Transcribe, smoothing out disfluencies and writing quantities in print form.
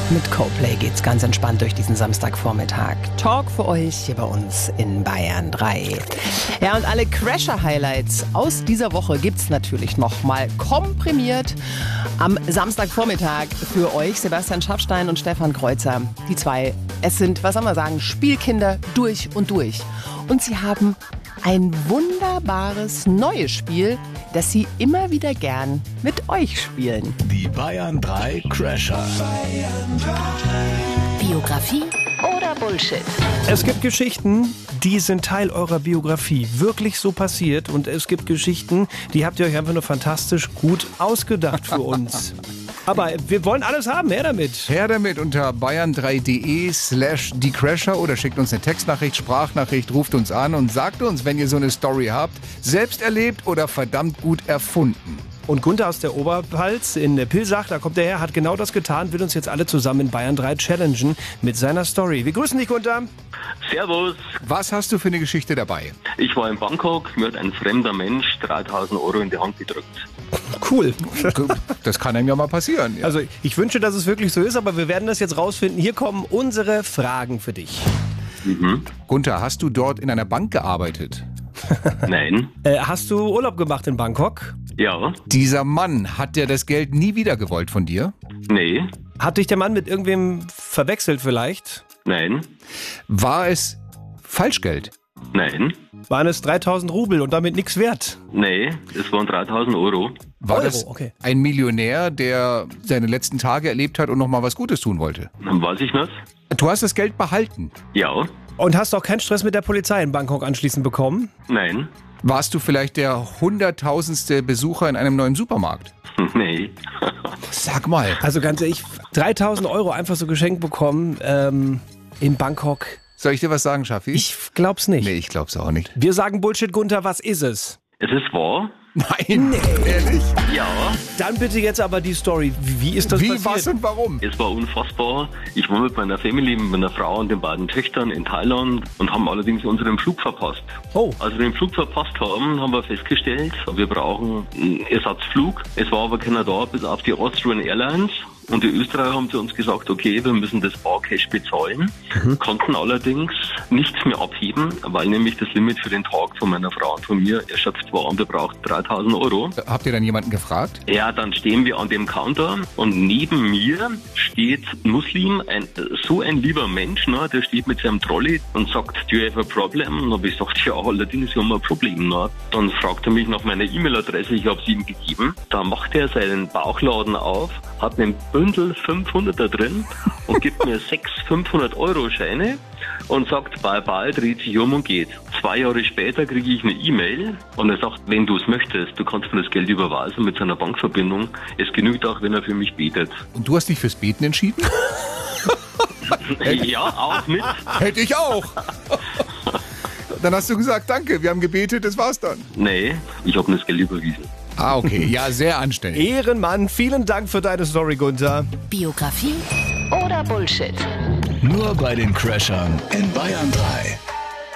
Mit Coldplay geht's ganz entspannt durch diesen Samstagvormittag. Talk für euch hier bei uns in Bayern 3. Ja, und alle Crasher-Highlights aus dieser Woche gibt's natürlich noch mal komprimiert am Samstagvormittag für euch. Sebastian Schaffstein und Stefan Kreuzer. Die zwei, es sind, was soll man sagen, Spielkinder durch und durch. Und sie haben ein wunderbares neues Spiel, das sie immer wieder gern mit euch spielen. Die Bayern 3 Crasher. Biografie oder Bullshit? Es gibt Geschichten, die sind Teil eurer Biografie. Wirklich so passiert. Und es gibt Geschichten, die habt ihr euch einfach nur fantastisch gut ausgedacht für uns. Aber wir wollen alles haben, her damit. Her damit unter bayern3.de/diecrasher oder schickt uns eine Textnachricht, Sprachnachricht, ruft uns an und sagt uns, wenn ihr so eine Story habt, selbst erlebt oder verdammt gut erfunden. Und Gunther aus der Oberpfalz in Pilsach, da kommt er her, hat genau das getan, will uns jetzt alle zusammen in Bayern 3 challengen mit seiner Story. Wir grüßen dich, Gunther. Servus. Was hast du für eine Geschichte dabei? Ich war in Bangkok, mir hat ein fremder Mensch 3.000 Euro in die Hand gedrückt. Cool. Das kann einem ja mal passieren. Ja. Also ich wünsche, dass es wirklich so ist, aber wir werden das jetzt rausfinden. Hier kommen unsere Fragen für dich. Gunther, hast du dort in einer Bank gearbeitet? Nein. Hast du Urlaub gemacht in Bangkok? Ja. Dieser Mann, hat der das Geld nie wieder gewollt von dir? Nee. Hat dich der Mann mit irgendwem verwechselt vielleicht? Nein. War es Falschgeld? Nein. Waren es 3.000 Rubel und damit nichts wert? Nee, es waren 3.000 Euro. War Euro, das okay. ein Millionär, der seine letzten Tage erlebt hat und noch mal was Gutes tun wollte? Weiß ich nicht? Du hast das Geld behalten. Ja. Und hast auch keinen Stress mit der Polizei in Bangkok anschließend bekommen? Nein. Warst du vielleicht der 100.000. Besucher in einem neuen Supermarkt? Nee. Sag mal. Also ganz ehrlich, 3.000 Euro einfach so geschenkt bekommen in Bangkok. Soll ich dir was sagen, Schaffi? Ich glaub's nicht. Nee, ich glaub's auch nicht. Wir sagen Bullshit, Gunther, was ist es? Es ist wahr? Nein, ehrlich? Ja. Dann bitte jetzt aber die Story. Wie ist das Wie, passiert? was und warum? Es war unfassbar. Ich war mit meiner Family, mit meiner Frau und den beiden Töchtern in Thailand und haben allerdings unseren Flug verpasst. Oh. Als wir den Flug verpasst haben, haben wir festgestellt, wir brauchen einen Ersatzflug. Es war aber keiner da, bis auf die Austrian Airlines. Und die Österreicher haben zu uns gesagt, okay, wir müssen das Barcash bezahlen, konnten allerdings nichts mehr abheben, weil nämlich das Limit für den Tag von meiner Frau und von mir erschöpft war und wir brauchten 3.000 Euro. Habt ihr dann jemanden gefragt? Ja, dann stehen wir an dem Counter und neben mir steht ein Muslim, so ein lieber Mensch, ne, der steht mit seinem Trolley und sagt, do you have a problem? Und dann habe ich gesagt, ja, allerdings haben wir ein Problem. Ne. Dann fragt er mich nach meiner E-Mail-Adresse, ich habe sie ihm gegeben. Da macht er seinen Bauchladen auf, hat einen Bündel 500er drin und gibt mir 6 500-Euro-Scheine und sagt, bye bye, dreht sich um und geht. 2 Jahre später kriege ich eine E-Mail und er sagt, wenn du es möchtest, du kannst mir das Geld überweisen mit seiner Bankverbindung. Es genügt auch, wenn er für mich betet. Und du hast dich fürs Beten entschieden? Ja, auch mit. Hätte ich auch. Dann hast du gesagt, danke, wir haben gebetet, das war's dann. Nee, ich habe mir das Geld überwiesen. Ah, okay. Ja, sehr anständig. Ehrenmann, vielen Dank für deine Story, Gunther. Biografie oder Bullshit? Nur bei den Crashern in Bayern 3.